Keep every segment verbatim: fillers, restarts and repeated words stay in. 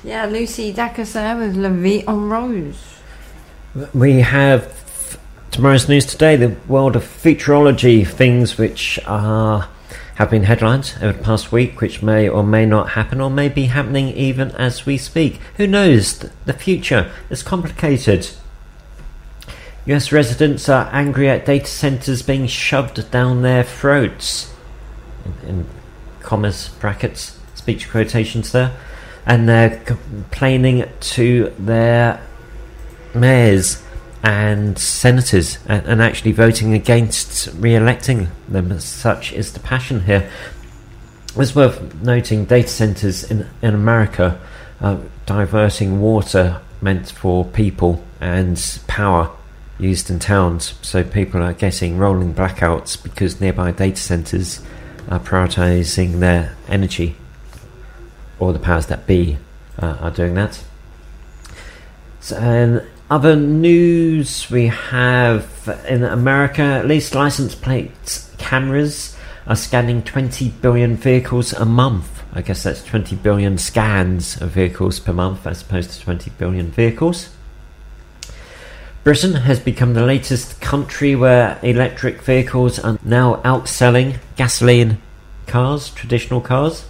Yeah, Lucy Dacus there with La Vie en Rose. We have tomorrow's news today, the world of futurology, things which are have been headlines over the past week, which may or may not happen, or may be happening even as we speak. Who knows? The future is complicated. U S residents are angry at data centres being shoved down their throats. In, in commas, brackets, speech quotations there. And they're complaining to their mayors and senators and, and actually voting against re-electing them. Such is the passion here. It's worth noting data centres in, in America uh, diverting water meant for people and power used in towns, so people are getting rolling blackouts because nearby data centres are prioritising their energy, or the powers that be uh, are doing that. So, and other news we have in America, at least license plate cameras are scanning twenty billion vehicles a month. I guess that's twenty billion scans of vehicles per month as opposed to twenty billion vehicles. Britain has become the latest country where electric vehicles are now outselling gasoline cars, traditional cars.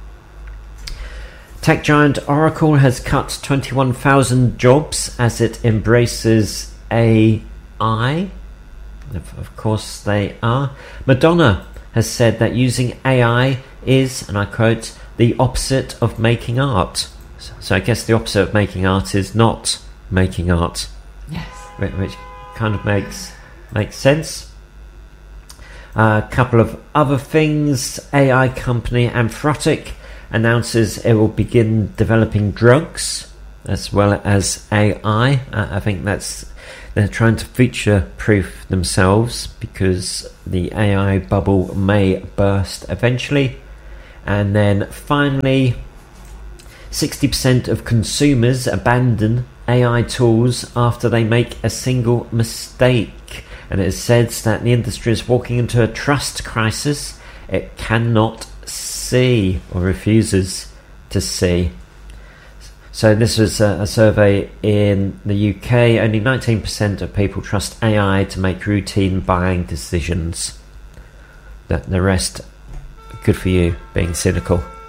Tech giant Oracle has cut twenty-one thousand jobs as it embraces A I. Of, of course they are. Madonna has said that using A I is, and I quote, the opposite of making art. So, so I guess the opposite of making art is not making art. Yes. Which kind of makes makes sense. Uh, a couple of other things. A I company Amphotic announces it will begin developing drugs as well as A I. Uh, I think that's they're trying to future-proof themselves because the A I bubble may burst eventually. And then finally, sixty percent of consumers abandon A I tools after they make a single mistake, and it is said that the industry is walking into a trust crisis it cannot see or refuses to see. So this was a, a survey in the U K. Only nineteen percent of people trust A I to make routine buying decisions. The, the rest, good for you, being cynical.